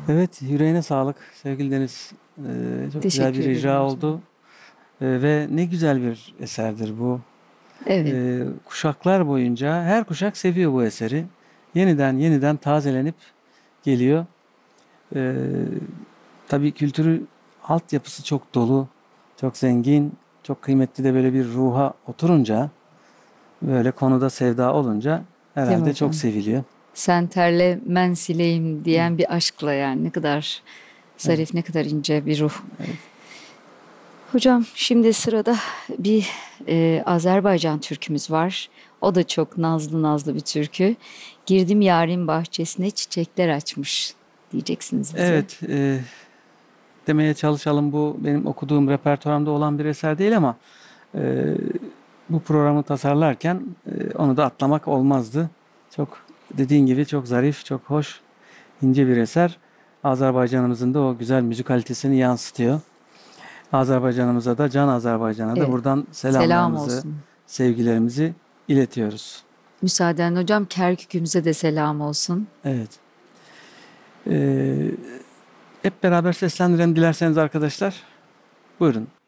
Evet, yüreğine sağlık sevgili Deniz. Çok güzel Teşekkür bir ederim icra hocam. oldu. Ve ne güzel bir eserdir bu. Evet, Kuşaklar boyunca her kuşak seviyor bu eseri. Yeniden yeniden tazelenip geliyor. Ee, tabii kültürü altyapısı çok dolu, çok zengin, çok kıymetli de böyle bir ruha oturunca, böyle konuda sevda olunca değil mi herhalde çok hocam? seviliyor. Sen terle men sileyim diyen bir aşkla yani ne kadar Evet, zarif, ne kadar ince bir ruh. evet. Hocam şimdi sırada bir Azerbaycan türkümüz var. O da çok nazlı nazlı bir türkü. Girdim yarın bahçesine çiçekler açmış diyeceksiniz bize. Evet, demeye çalışalım. Bu benim okuduğum repertuarımda olan bir eser değil ama e, bu programı tasarlarken onu da atlamak olmazdı. Çok dediğin gibi çok zarif, çok hoş, ince bir eser. Azerbaycanımızın da o güzel müzikalitesini yansıtıyor. Azerbaycanımıza da, Can Azerbaycan'a da Evet, buradan selam selamlarımızı, olsun. sevgilerimizi iletiyoruz. Müsaaden hocam Kerkük'ümüze de selam olsun. Evet. E, hep beraber seslendirelim dilerseniz arkadaşlar. Buyurun.